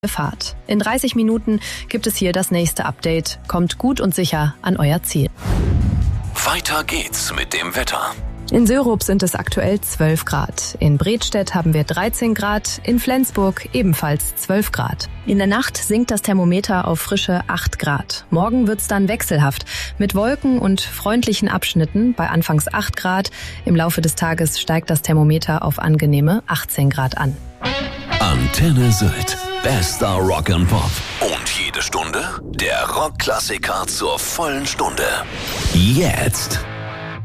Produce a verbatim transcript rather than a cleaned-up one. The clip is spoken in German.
Fahrt. In dreißig Minuten gibt es hier das nächste Update. Kommt gut und sicher an euer Ziel. Weiter geht's mit dem Wetter. In Sörup sind es aktuell zwölf Grad. In Bredstedt haben wir dreizehn Grad, in Flensburg ebenfalls zwölf Grad. In der Nacht sinkt das Thermometer auf frische acht Grad. Morgen wird's dann wechselhaft, mit Wolken und freundlichen Abschnitten bei anfangs acht Grad. Im Laufe des Tages steigt das Thermometer auf angenehme achtzehn Grad an. Antenne Sylt. Bester Rock and Pop. Und jede Stunde der Rockklassiker zur vollen Stunde. Jetzt.